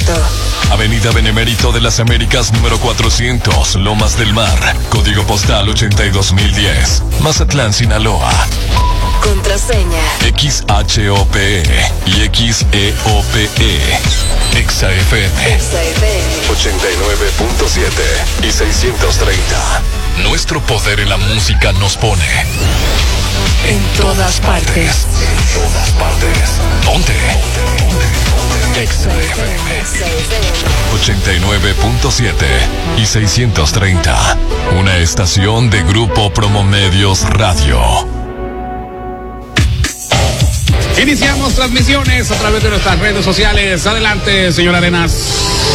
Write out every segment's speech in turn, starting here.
Guanajuato. Avenida Benemérito de las Américas número 400, Lomas del Mar, código postal 82010, Mazatlán, Sinaloa. Contraseña XHOPE y XEOPE. XAFM 89.7 y 630. Nuestro poder en la música nos pone en todas partes. En todas partes. Ponte. XAFM 89.7 y 630. Una estación de Grupo Promomedios Radio. Iniciamos transmisiones a través de nuestras redes sociales. Adelante, señor Arenas.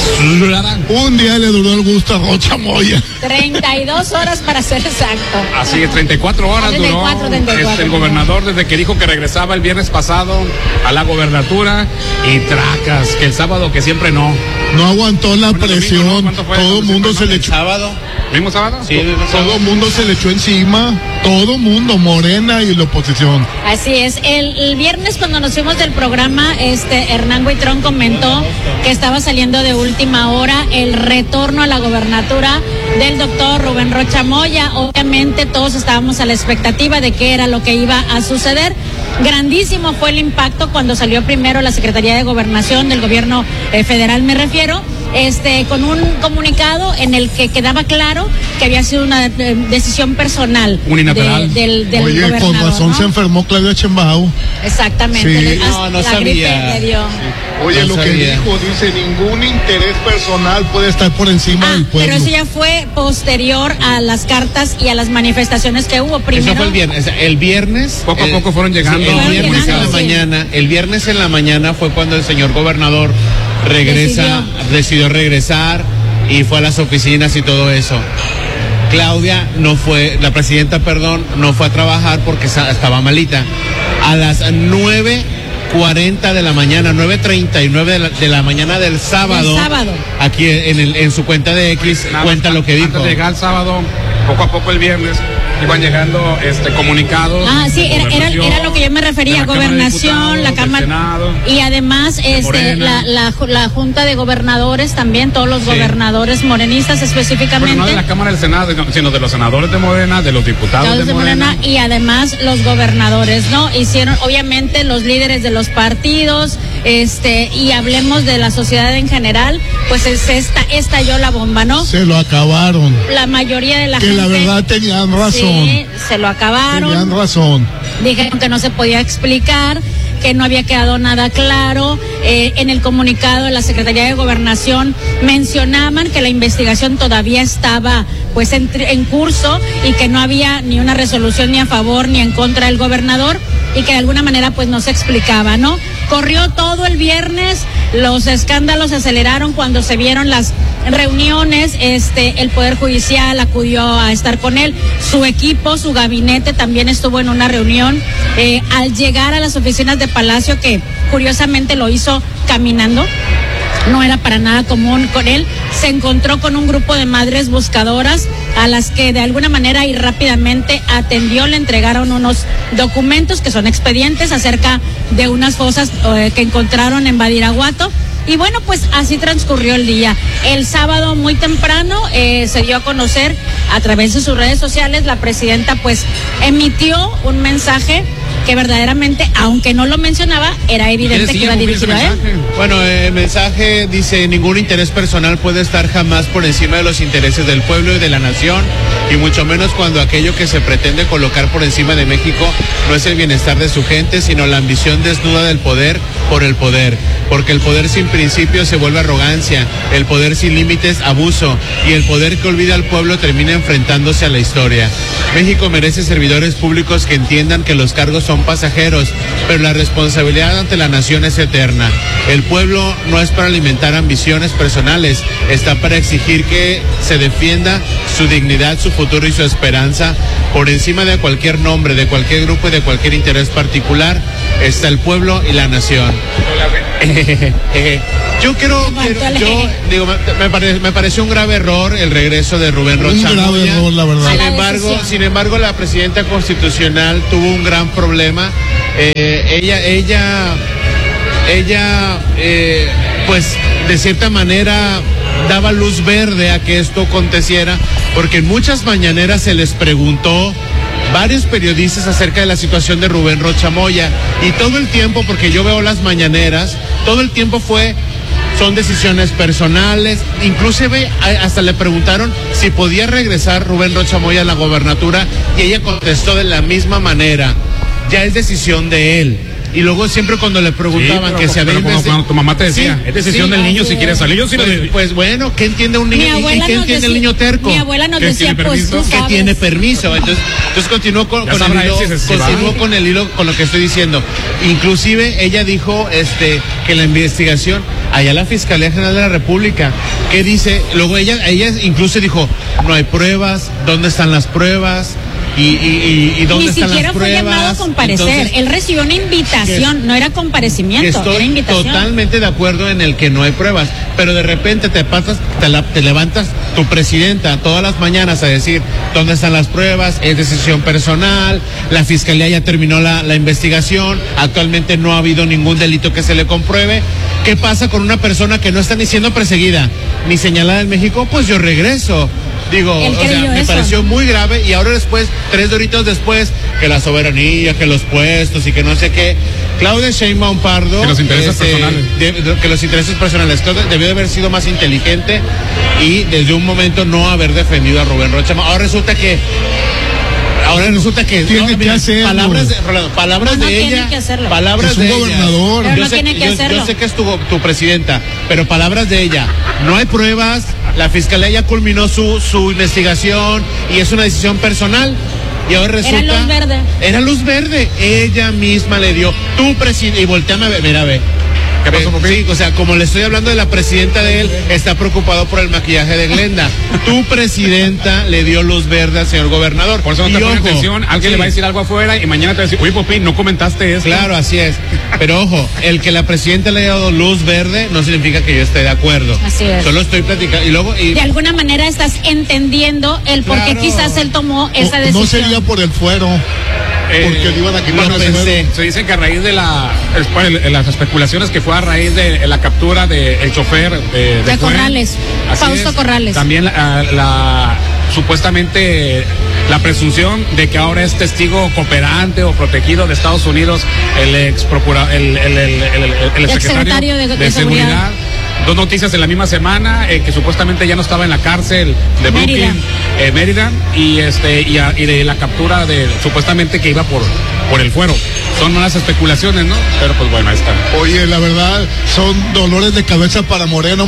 Un día le duró el gusto a Rocha Moya. 32 horas para ser exacto. Así es, 34 horas 34, duró 34, el gobernador desde que dijo que regresaba el viernes pasado a la gobernatura y tracas, que el sábado que siempre no. No aguantó la Bueno, presión, domingo, ¿no? todo el mundo se le echó. ¿Sábado? ¿Mismo sábado? Sí, Todo el mundo se le echó encima, todo el mundo, Morena y la oposición. Así es. El viernes cuando nos fuimos del programa, Hernán Buitrón comentó que estaba saliendo de última hora el retorno a la gobernatura del doctor Rubén Rocha Moya. Obviamente todos estábamos a la expectativa de qué era lo que iba a suceder. Grandísimo fue el impacto cuando salió primero la Secretaría de Gobernación del gobierno federal, me refiero, con un comunicado en el que quedaba claro que había sido una decisión personal unilateral del Oye, gobernador, con razón, ¿no? Se enfermó Claudia Sheinbaum. Exactamente. Sí. No la sabía. gripe le dio. Oye, No lo sabía. que dijo, dice, ningún interés personal puede estar por encima del pueblo. Pero eso ya fue posterior a las cartas y a las manifestaciones que hubo. Primero, Eso fue el viernes. El viernes. Poco a poco fueron llegando. Sí, el Fueron viernes en llegando, la sí. mañana. El viernes en la mañana fue cuando el señor gobernador decidió regresar y fue a las oficinas y todo eso. Claudia la presidenta, no fue a trabajar porque estaba malita. A las 9:40 de la mañana, 9:39 de la mañana del sábado. Aquí en su cuenta de X cuenta lo que dijo. Antes de llegar el sábado, poco a poco el viernes, iban llegando comunicados. Sí, era lo que yo me refería, gobernación, la Cámara, Senado, y además la Junta de Gobernadores también, todos los gobernadores morenistas específicamente. Bueno, no de la Cámara del Senado, sino de los senadores de Morena, de los diputados de Morena. Y además los gobernadores, ¿no? Hicieron, obviamente, los líderes de los partidos, y hablemos de la sociedad en general, pues estalló la bomba, ¿no? Se lo acabaron. La mayoría de la que gente. La verdad tenían razón. Sí, se lo acabaron. Tenían razón. Dijeron que no se podía explicar, que no había quedado nada claro. En el comunicado de la Secretaría de Gobernación mencionaban que la investigación todavía estaba pues en curso y que no había ni una resolución ni a favor ni en contra del gobernador y que de alguna manera pues no se explicaba, ¿no? Corrió todo el viernes, los escándalos se aceleraron cuando se vieron las reuniones, el Poder Judicial acudió a estar con él, su equipo, su gabinete también estuvo en una reunión. Al llegar a las oficinas de Palacio, que curiosamente lo hizo caminando, no era para nada común con él, se encontró con un grupo de madres buscadoras a las que de alguna manera y rápidamente atendió, le entregaron unos documentos que son expedientes acerca de unas fosas que encontraron en Badiraguato. Y bueno, pues así transcurrió el día. El sábado muy temprano se dio a conocer a través de sus redes sociales, la presidenta pues emitió un mensaje que verdaderamente, aunque no lo mencionaba, era evidente que iba dirigido a él. Bueno, el mensaje dice: ningún interés personal puede estar jamás por encima de los intereses del pueblo y de la nación, y mucho menos cuando aquello que se pretende colocar por encima de México no es el bienestar de su gente, sino la ambición desnuda del poder por el poder. Porque el poder sin principios se vuelve arrogancia, el poder sin límites abuso, y el poder que olvida al pueblo termina enfrentándose a la historia. México merece servidores públicos que entiendan que los cargos son pasajeros, pero la responsabilidad ante la nación es eterna. El pueblo no es para alimentar ambiciones personales, está para exigir que se defienda su dignidad, su futuro y su esperanza. Por encima de cualquier nombre, de cualquier grupo y de cualquier interés particular, está el pueblo y la nación. Me pareció un grave error el regreso de Rubén Rocha Moya. Un grave error, la verdad. Sin embargo, la presidenta constitucional tuvo un gran problema. Ella pues de cierta manera daba luz verde a que esto aconteciera, porque en muchas mañaneras se les preguntó varios periodistas acerca de la situación de Rubén Rocha Moya, y todo el tiempo, porque yo veo las mañaneras, todo el tiempo son decisiones personales, inclusive hasta le preguntaron si podía regresar Rubén Rocha Moya a la gobernatura, y ella contestó de la misma manera: ya es decisión de él. Y luego siempre cuando le preguntaban que se había cuando tu mamá te decía, es decisión del niño si quiere salir. Yo sí pues bueno, ¿qué entiende un niño? ¿Y qué entiende el niño terco? Mi abuela nos decía, pues tú que sabes. Tiene permiso. Entonces continuó con el hilo, con lo que estoy diciendo. Inclusive ella dijo que la investigación, allá la Fiscalía General de la República, ¿qué dice? Luego ella incluso dijo, no hay pruebas, ¿dónde están las pruebas? ¿Y dónde están las pruebas? Ni siquiera fue llamado a comparecer. Entonces, él recibió una invitación, no era comparecimiento, era invitación. Totalmente de acuerdo en el que no hay pruebas, pero de repente te levantas tu presidenta todas las mañanas a decir dónde están las pruebas, es decisión personal, la Fiscalía ya terminó la investigación, actualmente no ha habido ningún delito que se le compruebe. ¿Qué pasa con una persona que no está ni siendo perseguida ni señalada en México? Pues yo regreso. Digo, me pareció muy grave, y ahora después, 3 doritos después, que la soberanía, que los puestos y que no sé qué. Claudia Sheinbaum Pardo, que los intereses personales. Que los intereses personales. Debió de haber sido más inteligente y desde un momento no haber defendido a Rubén Rocha. Ahora resulta que tiene que hacerlo. Palabras de ella. Palabras de gobernador. Ella. Yo sé que es tu presidenta, pero palabras de ella. No hay pruebas. La Fiscalía ya culminó su investigación y es una decisión personal. Y ahora resulta. Era luz verde. Era luz verde. Ella misma le dio. Tu presidente. Y volteame a ver, mira, ve. ¿Qué pasó, papi? Sí, o sea, como le estoy hablando de la presidenta de él, está preocupado por el maquillaje de Glenda. Tu presidenta le dio luz verde al señor gobernador. Por eso no te pone atención, alguien le va a decir algo afuera y mañana te va a decir, oye, Popín, no comentaste eso. Claro, así es. Pero ojo, el que la presidenta le haya dado luz verde no significa que yo esté de acuerdo. Así es. Solo estoy platicando. Y luego. De alguna manera estás entendiendo el por qué quizás él tomó esa decisión. No sería por el fuero. Porque le iban a quitar no pensé. Se dice que a raíz de las especulaciones que fue a raíz de la captura del chofer de Corrales, Fausto Corrales. También supuestamente la presunción de que ahora es testigo cooperante o protegido de Estados Unidos el ex el secretario de Seguridad. 2 noticias en la misma semana, que supuestamente ya no estaba en la cárcel de Brooklyn, Mérida, y de la captura supuestamente que iba por el fuero. Son malas especulaciones, ¿no? Pero pues bueno, ahí está. Oye, la verdad, son dolores de cabeza para Morena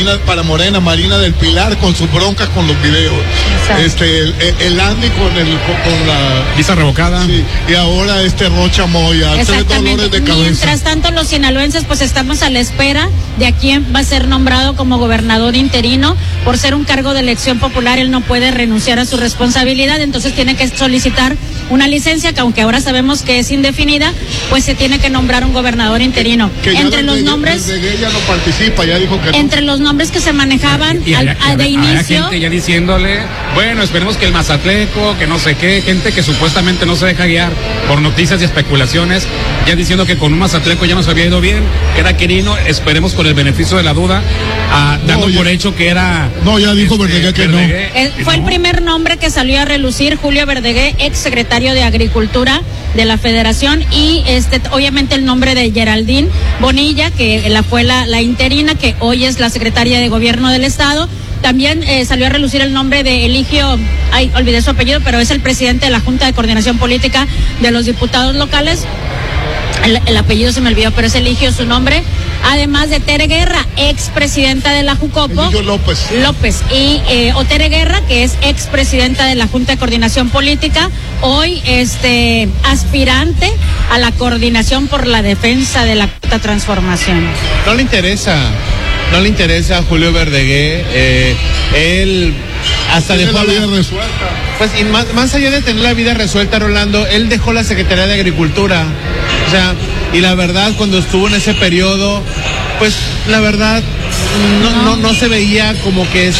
Marina del Pilar, con sus broncas con los videos. Exacto. El Andy con la visa revocada. Sí, y ahora Rocha Moya, 3 dolores de cabeza. Mientras tanto, los sinaloenses pues estamos a la espera de a quién va a ser nombrado como gobernador interino. Por ser un cargo de elección popular, él no puede renunciar a su responsabilidad, entonces tiene que solicitar una licencia que, aunque ahora sabemos que es indefinida, pues se tiene que nombrar un gobernador interino. Entre los nombres, ella no participa, ya dijo que entre los nombres que se manejaban de inicio, gente ya diciéndole, bueno, esperemos que el Mazatleco, que no sé qué, gente que supuestamente no se deja guiar por noticias y especulaciones, ya diciendo que con un Mazatleco ya nos había ido bien, que era querino, esperemos con el beneficio de la duda, dando por hecho que era. No, ya dijo Verdegué que no. Fue el primer nombre que salió a relucir, Julio Verdegué, ex secretario de Agricultura de la Federación, y obviamente el nombre de Geraldine Bonilla, que fue la interina, que hoy es la secretaria de Gobierno del Estado. También salió a relucir el nombre de Eligio, olvidé su apellido, pero es el presidente de la Junta de Coordinación Política de los Diputados Locales. El apellido se me olvidó, pero es Eligio su nombre. Además de Tere Guerra, expresidenta de la Jucopo. Eligio López. Y Tere Guerra, que es expresidenta de la Junta de Coordinación Política, hoy aspirante a la coordinación por la defensa de la Cuarta Transformación. No le interesa a Julio Verdegué, él hasta dejó la vida resuelta. Pues y más allá de tener la vida resuelta, Rolando, él dejó la Secretaría de Agricultura. O sea, y la verdad, cuando estuvo en ese periodo, pues la verdad no se veía como que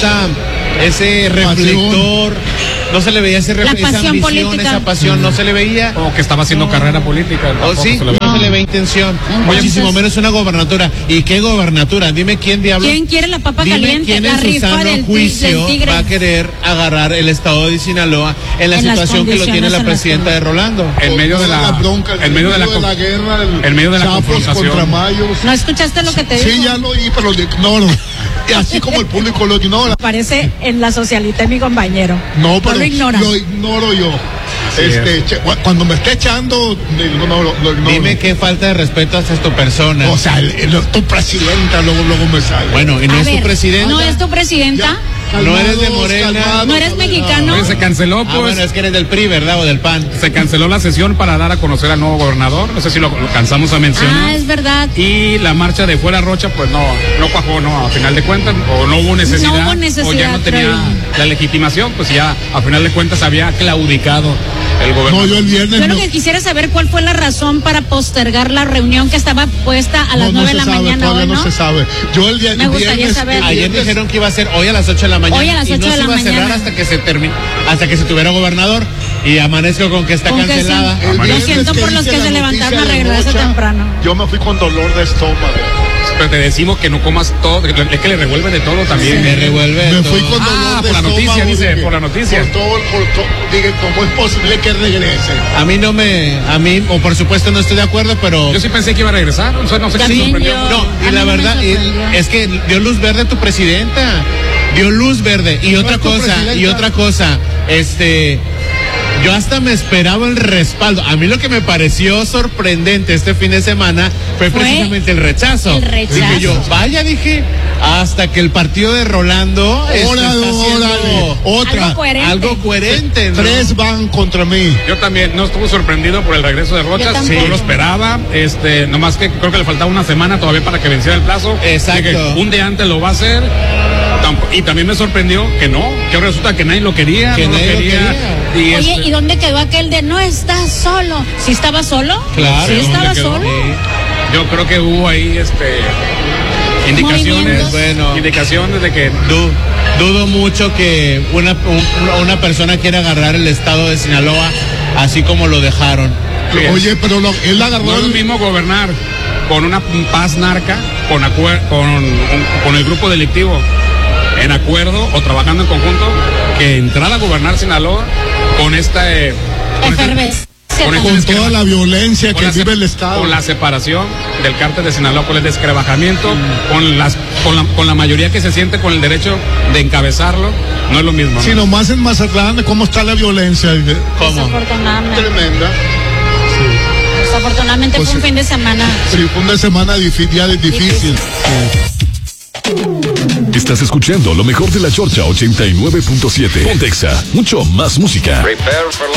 ese reflector, no se le veía esa ambición, política. Esa pasión, no se le veía. Como que estaba haciendo carrera política. Sí, no se le ve intención. Muchísimo menos una gobernatura. ¿Y qué gobernatura? Dime quién diablos. ¿Quién quiere la papa caliente? ¿Quién en su sano juicio va a querer agarrar el estado de Sinaloa en la situación que lo tiene la presidenta de Rolando? En medio de la bronca, en medio de la guerra, en medio de la confrontación. ¿No escuchaste lo que te dijo? Sí, ya lo oí, pero lo ignoro. Y así como el público lo ignora. Parece en la socialita mi compañero. No, pero lo ignoro yo. Cuando me esté echando, lo ignoro. Dime qué falta de respeto hacia tu persona. O sea, tu presidenta luego me sale. Bueno, ¿y no es tu presidenta? ¿No es tu presidenta? No eres de Morena. ¿No eres mexicano? Oye, se canceló, pues. Bueno, es que eres del PRI, ¿verdad? O del PAN. Se canceló la sesión para dar a conocer al nuevo gobernador. No sé si lo cansamos a mencionar. Es verdad. Y la marcha de Fuera Rocha, pues no cuajó, a final de cuentas. O no hubo necesidad. O ya no tenía la legitimación, pues ya a final de cuentas había claudicado el gobernador. No, yo el viernes. Yo lo que quisiera saber cuál fue la razón para postergar la reunión que estaba puesta a las 9 de la mañana. Todavía no se sabe. Yo el Me gustaría saber. Ayer dijeron que iba a ser hoy a las 8 de la mañana. Hoy a las 8 de la mañana. Y no se iba a cerrar hasta que se tuviera gobernador. Y amanezco con que está cancelada. Lo siento por los que se levantaron a regresar temprano. Yo me fui con dolor de estómago. Pero te decimos que no comas todo, es que le revuelve de todo también. Me revuelve de todo. Me fui con dolor de por la noticia, dice, por la noticia. Por todo, dije, ¿cómo es posible que regrese? O por supuesto no estoy de acuerdo, pero... Yo sí pensé que iba a regresar, no sé qué se sorprendió. Y la verdad, es que dio luz verde tu presidenta. Dio luz verde. Y otra cosa, yo hasta me esperaba el respaldo. A mí lo que me pareció sorprendente este fin de semana fue precisamente el rechazo. Dije yo, dije, hasta que el partido de Rolando algo coherente, ¿no? 3 van contra mí. Yo también no estuve sorprendido por el regreso de Rocha, sí lo esperaba, nomás que creo que le faltaba una semana todavía para que venciera el plazo. Exacto. Un día antes lo va a hacer. Y también me sorprendió que resulta que nadie lo quería, Oye, ¿y dónde quedó aquel de no estás solo? ¿Sí estaba solo? Claro. ¿Sí estaba solo? Yo creo que hubo ahí indicaciones de que dudo mucho que una persona quiera agarrar el estado de Sinaloa así como lo dejaron. Oye, pero él agarró. No es lo mismo gobernar con una paz narca, con el grupo delictivo en acuerdo o trabajando en conjunto, que entrar a gobernar Sinaloa con con toda la violencia que vive el Estado. Con la separación del cártel de Sinaloa, con el descrebajamiento, con la mayoría que se siente con el derecho de encabezarlo, no es lo mismo. Si nomás en Mazatlán, ¿cómo está la violencia? ¿Cómo? Desafortunadamente. Tremenda. Sí. Desafortunadamente fue un fin de semana. Sí, fue un fin de semana difícil. Estás escuchando lo mejor de la Chorcha 89.7. Pontexa, mucho más música. Prepare for